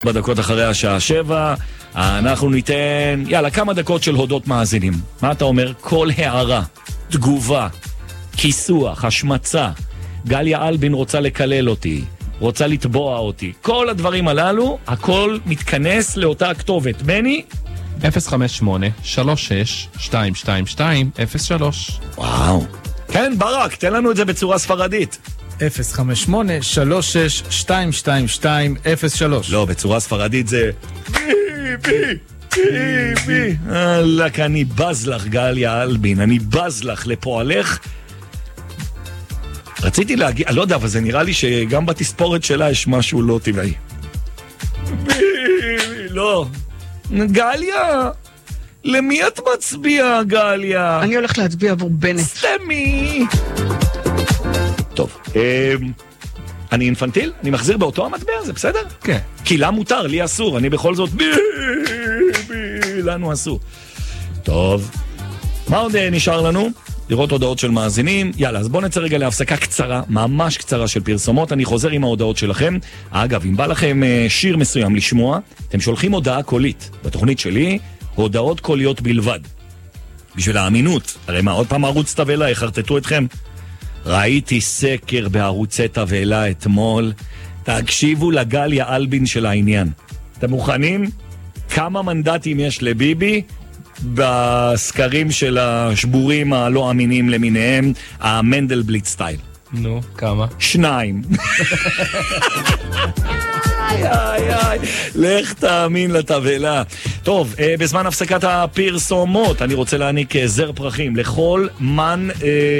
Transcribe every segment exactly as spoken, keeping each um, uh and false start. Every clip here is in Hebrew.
בדקות אחרי השעה שבע, אנחנו ניתן, יאללה, כמה דקות של הודות מאזינים. מה אתה אומר? כל הערה, תגובה, כיסוח, השמצה, גליה אלבין רוצה לקלל אותי, רוצה לתבוע אותי. כל הדברים הללו, הכל מתכנס לאותה הכתובת. מני? אפס חמש שמונה שלוש שש שתיים שתיים שתיים אפס שלוש. וואו. כן, ברק, תן לנו את זה בצורה ספרדית. אפס חמש שמונה שלוש שש שתיים שתיים שתיים אפס שלוש. לא, בצורה ספרדית זה בי בי בי בי. אלק, אני בז לך גליה אלבין, אני בז לך לפועלך. רציתי להגיד, לא יודע, אבל זה נראה לי שגם בתספורת שלה יש משהו לא טבעי. בי בי, לא. גליה, למי את מצביעה, גליה? אני הולך להצביע עבור בנט. סתמי. טוב, אני אינפנטיל? אני מחזיר באותו המטבע, זה בסדר? כן. כי לה מותר, לי אסור, אני בכל זאת בי, בי, לנו אסור. טוב, מה עוד נשאר לנו? לראות הודעות של מאזינים. יאללה, אז בואו נצא רגע להפסקה קצרה, ממש קצרה של פרסומות. אני חוזר עם ההודעות שלכם. אגב, אם בא לכם שיר מסוים לשמוע, אתם שולחים הודעה קולית. בתוכנית שלי, הודעות קוליות בלבד. בשביל האמינות. הרי מה, עוד פעם ערוץ תבלה, החרטטו אתכם? ראיתי סקר בערוצי תבלה אתמול. תקשיבו לגליה אלבין של העניין. אתם מוכנים? כמה מנדטים יש לביבי? בסקרים של השבורים הלא אמינים למיניהם, המנדלבליט סטייל. נו, כמה? שניים. איי, איי, איי. לך תאמין לתבלה. טוב, בזמן הפסקת הפרסומות, אני רוצה להעניק זר פרחים לכל מן...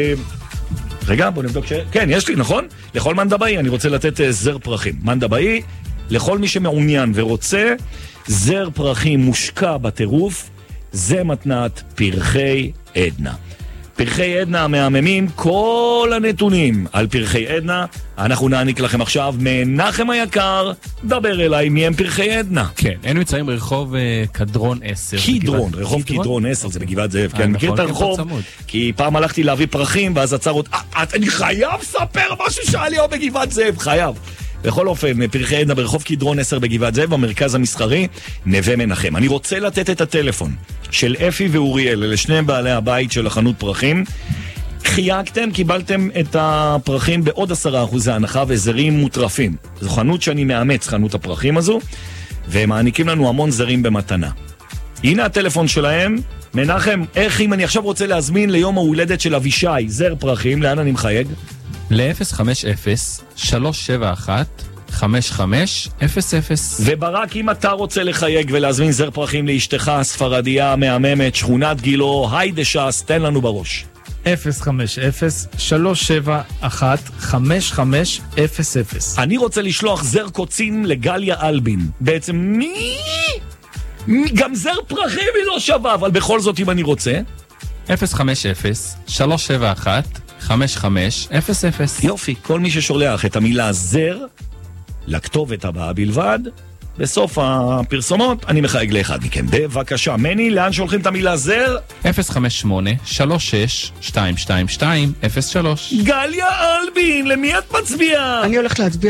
רגע, בוא נבדוק ש... כן, יש לי, נכון? לכל מן דבאי, אני רוצה לתת זר פרחים. מן דבאי, לכל מי שמעוניין ורוצה, זר פרחים מושקע בטירוף, זה מתנת פרחי עדנה. פרחי עדנה המהממים, כל הנתונים על פרחי עדנה, אנחנו נעניק לכם עכשיו. מנחם היקר, דבר אליי, מי הם פרחי עדנה? כן, אין מצאים ברחוב קדרון עשר. קדרון, רחוב קדרון עשר, זה בגבעת זאב, כן, מכיר את הרחוב? כי פעם הלכתי להביא פרחים, ואז עצר עוד, אני חייב לספר משהו שהיה לי בגבעת זאב, חייב. בכל אופן, פרחי עדנה ברחוב קדרון עשר בגבעת זאב, במרכז המסחרי, נווה מנחם. אני רוצה לתת את הטלפון של אפי ואוריאל, אלה שני בעלי הבית של החנות פרחים. חייגתם, קיבלתם את הפרחים בעוד עשרה אחוז הנחה וזרים מוטרפים. זו חנות שאני מאמץ, חנות הפרחים הזו, והם מעניקים לנו המון זרים במתנה. הנה הטלפון שלהם. מנחם, איך אם אני עכשיו רוצה להזמין ליום ההולדת של אבישי זר פרחים, לאן אני מחייג? ל-אפס חמש אפס שלוש שבע אחת חמש חמש אפס אפס. וברק, אם אתה רוצה לחייג ולהזמין זר פרחים לאשתך הספרדיה המהממת, שכונת גילו, היידה שס, תן לנו בראש. אפס חמש אפס שלוש שבע אחת חמש חמש אפס אפס. אני רוצה לשלוח זר קוצים לגליה אלבין. בעצם מי? גם זר פרחים היא לא שווה, אבל בכל זאת אם אני רוצה. אפס חמש אפס שלוש שבע אחת חמש חמש אפס אפס. יופי, כל מי ששולח את המילה זר לכתובת הבאה בלבד, בסוף הפרסומות אני מחייג לאחד מכם. בבקשה, מני, לאן שולחים את המילה זר? אפס חמש שמונה שלוש שש שתיים שתיים שתיים אפס שלוש. גליה אלבין, למי את מצביעה? אני הולך להצביע